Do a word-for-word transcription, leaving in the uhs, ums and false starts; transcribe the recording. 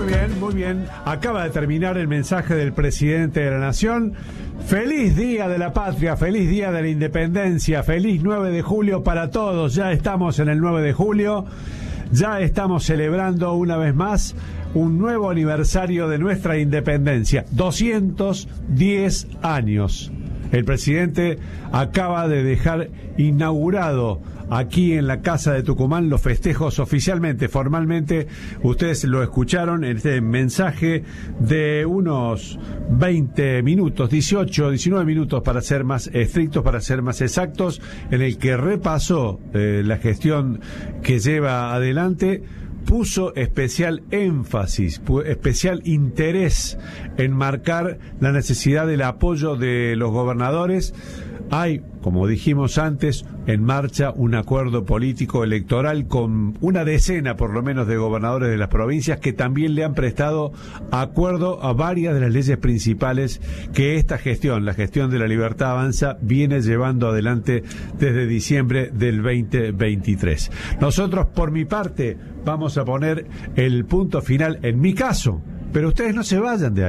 Muy bien, muy bien. Acaba de terminar el mensaje del presidente de la Nación. Feliz Día de la Patria, feliz Día de la Independencia, feliz nueve de julio para todos. Ya estamos en el nueve de julio, ya estamos celebrando una vez más un nuevo aniversario de nuestra independencia. doscientos diez años. El presidente acaba de dejar inaugurado aquí en la Casa de Tucumán los festejos oficialmente, formalmente. Ustedes lo escucharon en este mensaje de unos veinte minutos, dieciocho, diecinueve minutos para ser más estrictos, para ser más exactos, en el que repasó eh, la gestión que lleva adelante. Puso especial énfasis, especial interés en marcar la necesidad del apoyo de los gobernadores. Hay, como dijimos antes, en marcha un acuerdo político electoral con una decena por lo menos de gobernadores de las provincias que también le han prestado acuerdo a varias de las leyes principales que esta gestión, la gestión de la Libertad Avanza, viene llevando adelante desde diciembre del veinte veintitrés. Nosotros, por mi parte, vamos a poner el punto final en mi caso, pero ustedes no se vayan de ahí.